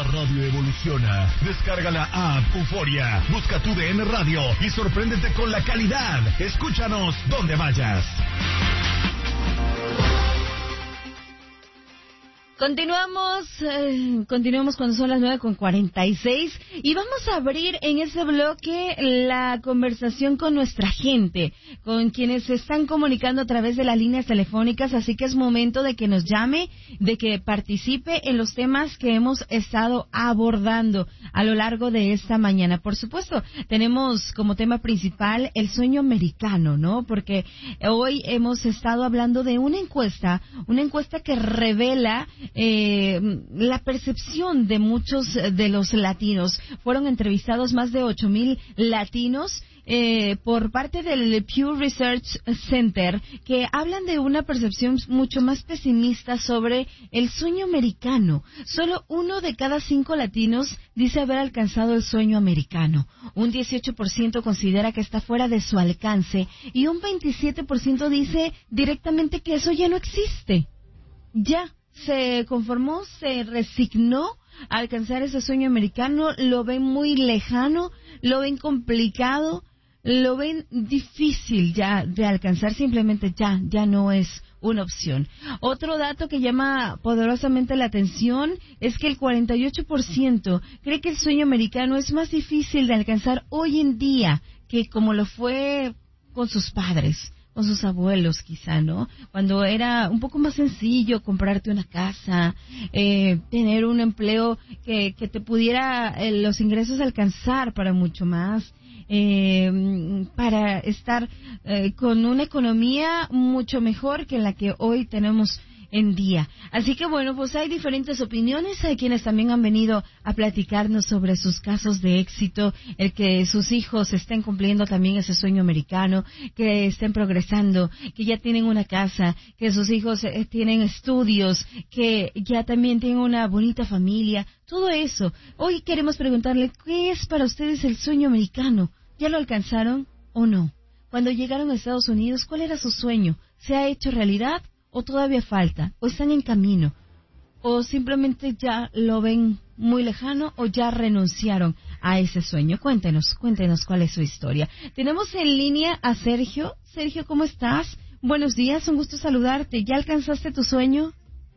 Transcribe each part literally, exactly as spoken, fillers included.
radio evoluciona. Descarga la app Euforia, busca tu D N Radio y sorpréndete con la calidad. Escúchanos donde vayas. Continuamos, eh, continuamos cuando son las nueve con cuarenta y seis y vamos a abrir en ese bloque la conversación con nuestra gente, con quienes se están comunicando a través de las líneas telefónicas, así que es momento de que nos llame, de que participe en los temas que hemos estado abordando a lo largo de esta mañana. Por supuesto, tenemos como tema principal el sueño americano, ¿no? Porque hoy hemos estado hablando de una encuesta, una encuesta que revela Eh, la percepción de muchos de los latinos. Fueron entrevistados más de ocho mil latinos eh, por parte del Pew Research Center, que hablan de una percepción mucho más pesimista sobre el sueño americano. Solo uno de cada cinco latinos dice haber alcanzado el sueño americano. Un dieciocho por ciento considera que está fuera de su alcance y un veintisiete por ciento dice directamente que eso ya no existe. Ya. Se conformó, se resignó a alcanzar ese sueño americano, lo ven muy lejano, lo ven complicado, lo ven difícil ya de alcanzar, simplemente ya, ya no es una opción. Otro dato que llama poderosamente la atención es que el cuarenta y ocho por ciento cree que el sueño americano es más difícil de alcanzar hoy en día que como lo fue con sus padres, con sus abuelos quizá, ¿no? Cuando era un poco más sencillo comprarte una casa, eh, tener un empleo que, que te pudiera eh, los ingresos alcanzar para mucho más, eh, para estar eh, con una economía mucho mejor que la que hoy tenemos en día. Así que bueno, pues hay diferentes opiniones, hay quienes también han venido a platicarnos sobre sus casos de éxito, el que sus hijos estén cumpliendo también ese sueño americano, que estén progresando, que ya tienen una casa, que sus hijos eh, tienen estudios, que ya también tienen una bonita familia, todo eso. Hoy queremos preguntarle, ¿qué es para ustedes el sueño americano? ¿Ya lo alcanzaron o no? Cuando llegaron a Estados Unidos, ¿cuál era su sueño? ¿Se ha hecho realidad? ¿O todavía falta? ¿O están en camino? ¿O simplemente ya lo ven muy lejano? ¿O ya renunciaron a ese sueño? Cuéntenos, cuéntenos cuál es su historia. Tenemos en línea a Sergio. Sergio, ¿cómo estás? Buenos días, un gusto saludarte. ¿Ya alcanzaste tu sueño?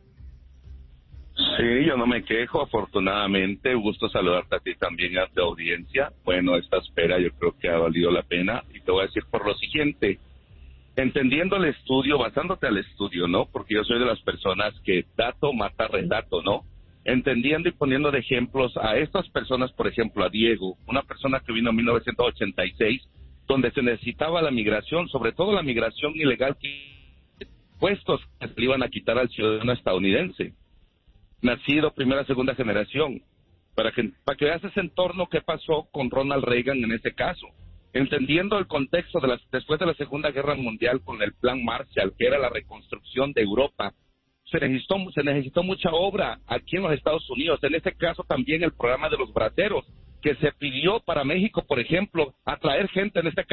Sí, yo no me quejo, afortunadamente. Gusto saludarte a ti también, a tu audiencia. Bueno, esta espera yo creo que ha valido la pena. Y te voy a decir por lo siguiente. Entendiendo el estudio, basándote al estudio, ¿no? Porque yo soy de las personas que dato mata relato, ¿no? Entendiendo y poniendo de ejemplos a estas personas, por ejemplo, a Diego, una persona que vino en mil novecientos ochenta y seis, donde se necesitaba la migración, sobre todo la migración ilegal, puestos que se le iban a quitar al ciudadano estadounidense, nacido primera, segunda generación, para que, para que veas ese entorno que pasó con Ronald Reagan en ese caso. Entendiendo el contexto de las, después de la Segunda Guerra Mundial con el Plan Marshall, que era la reconstrucción de Europa, se necesitó, se necesitó mucha obra aquí en los Estados Unidos. En este caso también el programa de los braceros, que se pidió para México, por ejemplo, atraer gente, en este caso